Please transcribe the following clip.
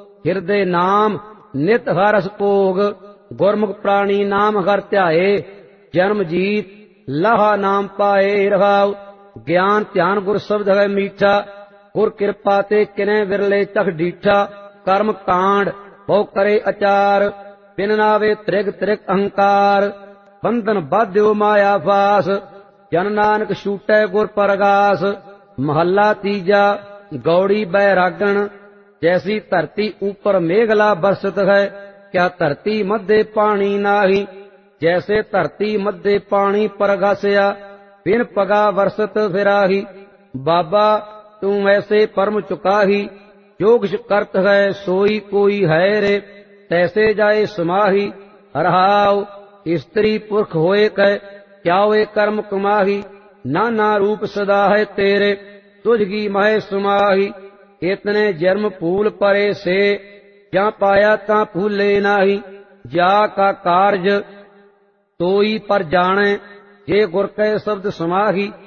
ਹਿਰਦੇ ਨਾਮ ਨਿਤ ਹਰਸ ਭੋਗ। ਗੁਰਮੁਖ ਪ੍ਰਾਣੀ ਨਾਮ ਹਰ ਧਿਆਏ, ਜਨਮ ਜੀਤ ਲਾਹਾ ਨਾਮ ਪਾਏ। ਰਹਾਉ ਗਿਆਨ ਧਿਆਨ ਗੁਰ ਸ਼ਬਦ ਹੈ ਮੀਠਾ, ਗੁਰ ਕਿਰਪਾ ਤੇ ਕਿਨੈ ਵਿਰਲੇ ਤਖ ਡੀਠਾ। ਕਰਮ ਕਾਂਡ ਬਹੁ ਕਰੇ ਅਚਾਰ, ਬਿਨ ਨਾਵੇ ਤ੍ਰਿਗ ਤ੍ਰਿਗ ਅਹੰਕਾਰ। ਬੰਧਨ ਬਾਧਿਓ ਮਾਇਆ ਫਾਸ, ਜਨ ਨਾਨਕ ਛੂਟੈ ਗੁਰ ਪਰਗਾਸ। ਮਹੱਲਾ ਤੀਜਾ। ਗੌੜੀ ਬੈਰਾਗਣ। ਜੈਸੀ ਧਰਤੀ ਊਪਰ ਮੇਘਲਾ ਬਰਸਤ ਹੈ, ਕਿਆ ਧਰਤੀ ਮੱਧੇ ਪਾਣੀ ਨਾਹੀ। ਜੈਸੇ ਧਰਤੀ ਮੱਧੇ ਪਾਣੀ ਪਰਗਾਸਿਆ, ਬਿਨ ਪਗਾ ਵਰਸਤ ਫਿਰਾਹੀ। ਬਾਬਾ ਤੂੰ ਐਸੇ ਪਰਮ ਚੁਕਾਹੀ, ਜੋ ਕਿਛ ਕਰਤ ਹੈ ਸੋਈ ਕੋਈ ਹੈ ਰੇ। ਤੈਸੇ ਜਾਏ ਸਮਾਹੀ। ਰਹਾਉ ਇਸਤਰੀ ਪੁਰਖ ਹੋਏ ਕੈ, ਕਿਆ ਹੋਏ ਕਰਮ ਕਮਾਹੀ। ਨਾਨਾ ਰੂਪ ਸਦਾ ਹੈ ਤੇਰੇ, ਤੁਝ ਕੀ ਮਹਿ ਸਮਾਹੀ। ਇਤਨੇ ਜਨਮ ਭੂਲ ਪਰੇ ਸੇ, ਜਾਂ ਪਾਇਆ ਤਾਂ ਭੂਲੇ ਨਾਹੀ। ਜਾ ਕਾ ਕਾਰਜ ਤੋਈ ਪਰ ਜਾਣੈ, ਜੇ ਗੁਰ ਕੈ ਸ਼ਬਦ ਸਮਾਹੀ।